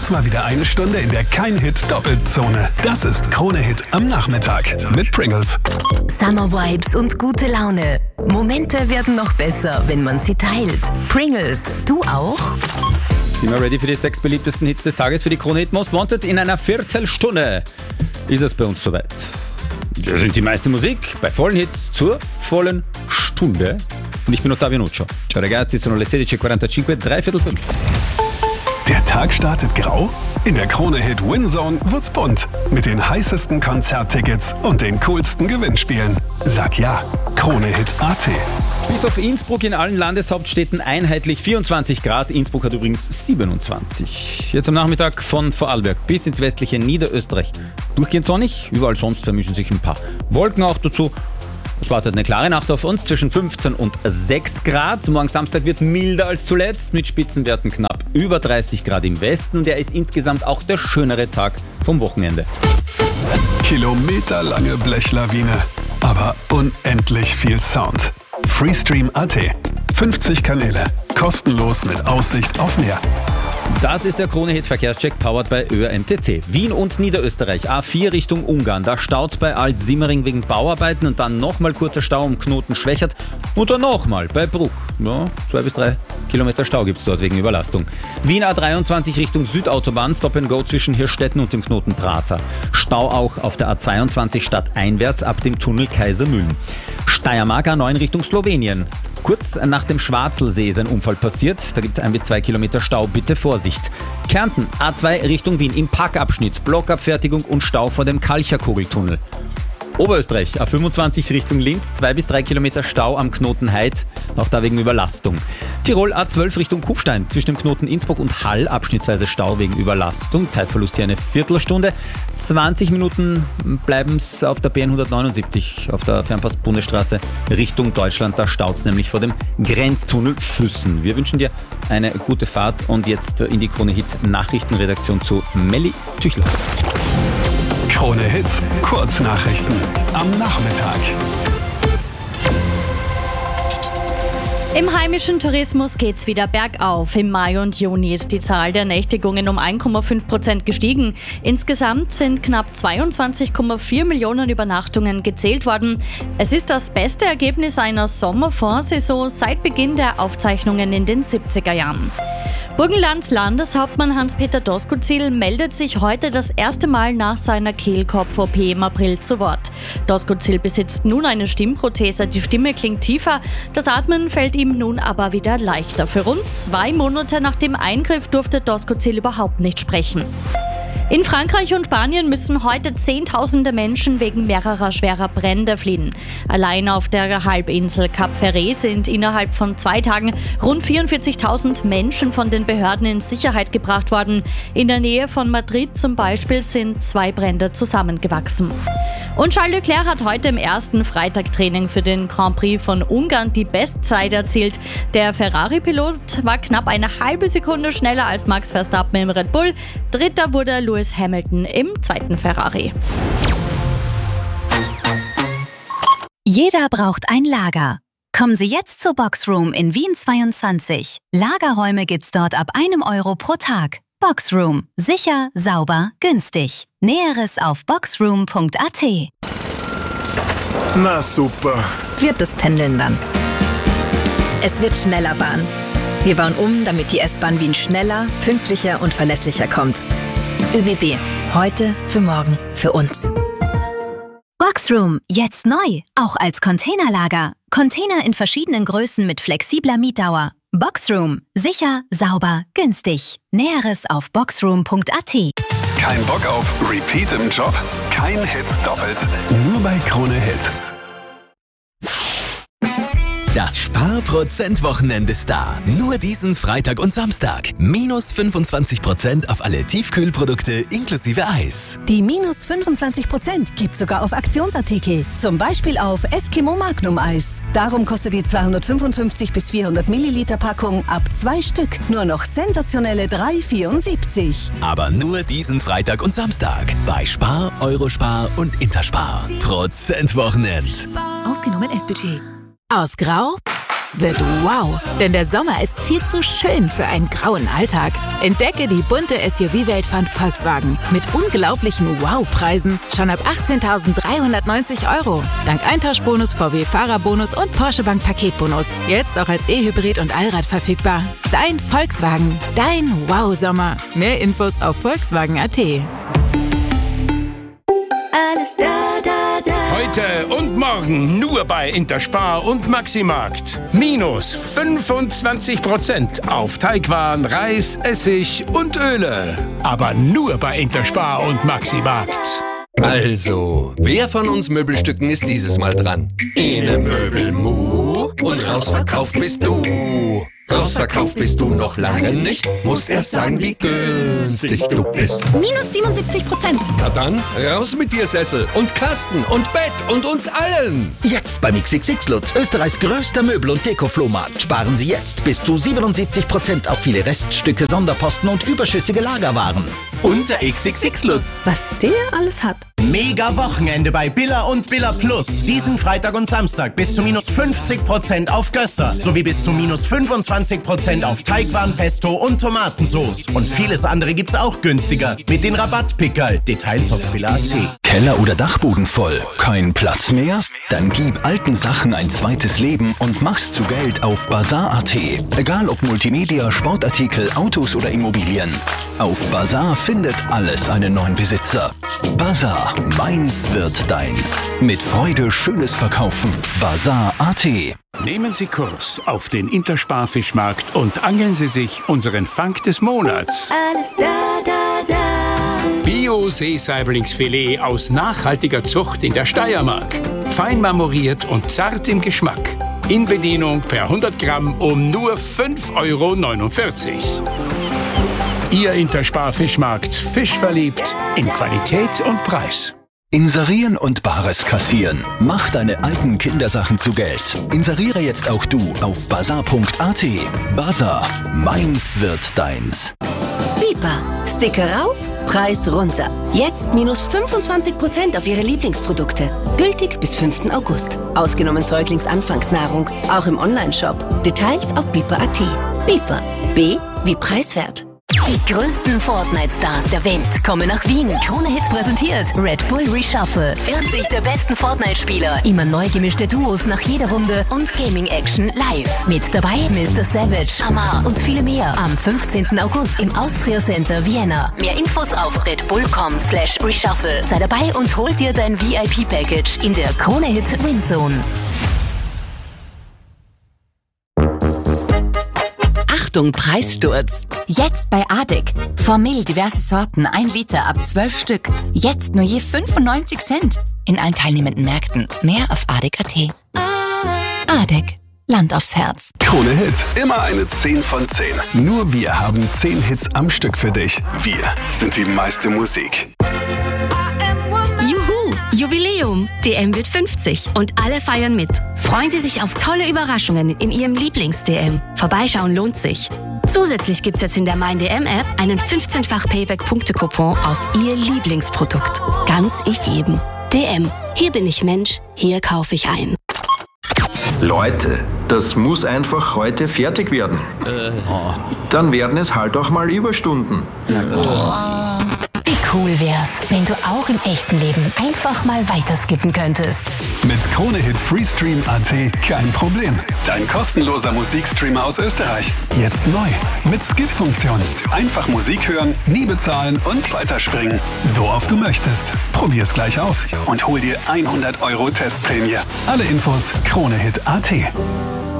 Das war wieder eine Stunde in der Kein-Hit-Doppelzone. Das ist Krone-Hit am Nachmittag mit Pringles. Summer Vibes und gute Laune. Momente werden noch besser, wenn man sie teilt. Pringles, du auch? Sind wir ready für die 6 beliebtesten Hits des Tages für die Krone-Hit Most Wanted? In einer Viertelstunde ist es bei uns soweit. Wir sind die meiste Musik bei vollen Hits zur vollen Stunde. Und ich bin Ottavio Nuccio. Ciao ragazzi, sono le 16:45, 3/4 5. Der Tag startet grau? In der Krone-Hit Winzone wird's bunt. Mit den heißesten Konzerttickets und den coolsten Gewinnspielen. Sag ja, Krone-Hit.at. Bis auf Innsbruck in allen Landeshauptstädten einheitlich 24 Grad. Innsbruck hat übrigens 27. Jetzt am Nachmittag von Vorarlberg bis ins westliche Niederösterreich. Durchgehend sonnig, überall sonst vermischen sich ein paar Wolken auch dazu. Es wartet eine klare Nacht auf uns zwischen 15 und 6 Grad. Morgen Samstag wird milder als zuletzt mit Spitzenwerten knapp über 30 Grad im Westen. Und er ist insgesamt auch der schönere Tag vom Wochenende. Kilometerlange Blechlawine, aber unendlich viel Sound. Freestream.at. 50 Kanäle, kostenlos mit Aussicht auf Meer. Das ist der Krone-Hit Verkehrscheck powered by ÖRMTC. Wien und Niederösterreich, A4 Richtung Ungarn. Da staut's bei Alt-Simmering wegen Bauarbeiten und dann nochmal kurzer Stau um Knoten Schwächert. Und dann nochmal bei Bruck. Ja, 2 bis 3 Kilometer Stau gibt's dort wegen Überlastung. Wien A23 Richtung Südautobahn, Stop and Go zwischen Hirstetten und dem Knoten Prater. Stau auch auf der A22 stadteinwärts ab dem Tunnel Kaisermühlen. Steiermark A9 Richtung Slowenien. Kurz nach dem Schwarzelsee ist ein Unfall passiert. Da gibt es 1 bis 2 Kilometer Stau. Bitte Vorsicht. Kärnten A2 Richtung Wien im Parkabschnitt. Blockabfertigung und Stau vor dem Kalcherkugeltunnel. Oberösterreich A25 Richtung Linz. 2 bis 3 Kilometer Stau am Knoten Heid. Auch da wegen Überlastung. Tirol A12 Richtung Kufstein. Zwischen dem Knoten Innsbruck und Hall abschnittsweise Stau wegen Überlastung. Zeitverlust hier eine Viertelstunde. 20 Minuten bleiben es auf der B179 auf der Fernpass-Bundesstraße Richtung Deutschland. Da staut es nämlich vor dem Grenztunnel Füssen. Wir wünschen dir eine gute Fahrt und jetzt in die Krone-Hit-Nachrichtenredaktion zu Melli Tüchler. Krone-Hit, Kurznachrichten am Nachmittag. Im heimischen Tourismus geht's wieder bergauf. Im Mai und Juni ist die Zahl der Nächtigungen um 1,5% gestiegen. Insgesamt sind knapp 22,4 Millionen Übernachtungen gezählt worden. Es ist das beste Ergebnis einer Sommervorsaison seit Beginn der Aufzeichnungen in den 70er Jahren. Burgenlands Landeshauptmann Hans-Peter Doskozil meldet sich heute das erste Mal nach seiner Kehlkopf-OP im April zu Wort. Doskozil besitzt nun eine Stimmprothese, die Stimme klingt tiefer, das Atmen fällt ihm nun aber wieder leichter. Für rund 2 Monate nach dem Eingriff durfte Doskozil überhaupt nicht sprechen. In Frankreich und Spanien müssen heute Zehntausende Menschen wegen mehrerer schwerer Brände fliehen. Allein auf der Halbinsel Cap Ferret sind innerhalb von 2 Tagen rund 44.000 Menschen von den Behörden in Sicherheit gebracht worden. In der Nähe von Madrid zum Beispiel sind 2 Brände zusammengewachsen. Und Charles Leclerc hat heute im ersten Freitagtraining für den Grand Prix von Ungarn die Bestzeit erzielt. Der Ferrari-Pilot war knapp eine halbe Sekunde schneller als Max Verstappen im Red Bull. Dritter wurde Lewis Hamilton im zweiten Ferrari. Jeder braucht ein Lager. Kommen Sie jetzt zur Boxroom in Wien 22. Lagerräume gibt's dort ab 1 Euro pro Tag. Boxroom. Sicher, sauber, günstig. Näheres auf boxroom.at. Na super. Wird das Pendeln dann. Es wird schneller Bahn. Wir bauen um, damit die S-Bahn Wien schneller, pünktlicher und verlässlicher kommt. ÖBB. Heute, für morgen, für uns. Boxroom. Jetzt neu. Auch als Containerlager. Container in verschiedenen Größen mit flexibler Mietdauer. Boxroom. Sicher, sauber, günstig. Näheres auf boxroom.at. Kein Bock auf Repeat im Job? Kein Hit doppelt. Nur bei Krone-Hit. Das Sparprozent-Wochenende ist da. Nur diesen Freitag und Samstag. Minus 25% auf alle Tiefkühlprodukte inklusive Eis. Die minus 25% gibt sogar auf Aktionsartikel. Zum Beispiel auf Eskimo Magnum Eis. Darum kostet die 255 bis 400 Milliliter Packung ab 2 Stück nur noch sensationelle 3,74. Aber nur diesen Freitag und Samstag. Bei Spar, Eurospar und Interspar. Prozentwochenend. Ausgenommen S-Budget. Aus Grau wird wow. Denn der Sommer ist viel zu schön für einen grauen Alltag. Entdecke die bunte SUV-Welt von Volkswagen. Mit unglaublichen Wow-Preisen. Schon ab 18.390 €. Dank Eintauschbonus, VW-Fahrerbonus und Porsche Bank Paketbonus. Jetzt auch als E-Hybrid und Allrad verfügbar. Dein Volkswagen. Dein Wow-Sommer. Mehr Infos auf Volkswagen.at. Alles da. Heute und morgen nur bei Interspar und Maximarkt. Minus 25% auf Teigwaren, Reis, Essig und Öle. Aber nur bei Interspar und Maximarkt. Also, wer von uns Möbelstücken ist dieses Mal dran? Ene Möbelmu und rausverkauft bist du. Rausverkauft bist du noch lange nicht. Musst erst sagen, wie günstig du bist. Minus 77%. Na dann, raus mit dir, Sessel und Kasten und Bett und uns allen. Jetzt beim XXX Lutz, Österreichs größter Möbel- und Deko-Flohmarkt. Sparen Sie jetzt bis zu 77% auf viele Reststücke, Sonderposten und überschüssige Lagerwaren. Unser XXX Lutz. Was der alles hat. Mega Wochenende bei Billa und Billa Plus. Diesen Freitag und Samstag bis zu minus 50% auf Gösser. Sowie bis zu minus 25% auf Teigwaren, Pesto und Tomatensauce. Und vieles andere gibt's auch günstiger. Mit den Rabattpickerl. Details auf Billa.at. Keller oder Dachboden voll? Kein Platz mehr? Dann gib alten Sachen ein zweites Leben und mach's zu Geld auf Bazaar.at. Egal ob Multimedia, Sportartikel, Autos oder Immobilien. Auf Bazaar findet alles einen neuen Besitzer. Bazaar, meins wird deins. Mit Freude schönes Verkaufen. Bazaar.at. Nehmen Sie Kurs auf den Interspar Fischmarkt und angeln Sie sich unseren Fang des Monats. Alles da. Bio-Seesaiblingsfilet aus nachhaltiger Zucht in der Steiermark. Fein marmoriert und zart im Geschmack. In Bedienung per 100 Gramm um nur 5,49 €. Ihr Interspar Fischmarkt. Fischverliebt in Qualität und Preis. Inserieren und Bares kassieren. Mach deine alten Kindersachen zu Geld. Inseriere jetzt auch du auf bazaar.at. Bazaar, meins wird deins. Bipa. Sticker rauf, Preis runter. Jetzt minus 25% auf Ihre Lieblingsprodukte. Gültig bis 5. August. Ausgenommen Säuglingsanfangsnahrung. Auch im Onlineshop. Details auf bipa.at. Bipa. B wie preiswert. Die größten Fortnite-Stars der Welt kommen nach Wien. Krone Hit präsentiert Red Bull Reshuffle. 40 der besten Fortnite-Spieler. Immer neu gemischte Duos nach jeder Runde und Gaming-Action live. Mit dabei Mr. Savage, Amar und viele mehr. Am 15. August im Austria Center Vienna. Mehr Infos auf redbull.com/reshuffle. Sei dabei und hol dir dein VIP-Package in der Krone Hit Winzone. Achtung, Preissturz! Jetzt bei ADEC. Formel diverse Sorten, 1 Liter ab 12 Stück. Jetzt nur je 95 Cent. In allen teilnehmenden Märkten. Mehr auf ADEC.at. ADEC. Land aufs Herz. Krone Hit, immer eine 10 von 10. Nur wir haben 10 Hits am Stück für dich. Wir sind die meiste Musik. Juhu! Jubiläum! DM wird 50 und alle feiern mit. Freuen Sie sich auf tolle Überraschungen in Ihrem Lieblings-DM. Vorbeischauen lohnt sich. Zusätzlich gibt's jetzt in der Mein DM-App einen 15-fach Payback-Punkte-Coupon auf Ihr Lieblingsprodukt. Ganz ich jedem. DM. Hier bin ich Mensch, hier kaufe ich ein. Leute, das muss einfach heute fertig werden. Dann werden es halt auch mal Überstunden. Wie cool wär's, wenn du auch im echten Leben einfach mal weiterskippen könntest. Mit Krone Hit Freestream.at kein Problem. Dein kostenloser Musikstreamer aus Österreich. Jetzt neu. Mit Skip-Funktion. Einfach Musik hören, nie bezahlen und weiterspringen. So oft du möchtest. Probier's gleich aus und hol dir 100 € Testprämie. Alle Infos kronehit.at.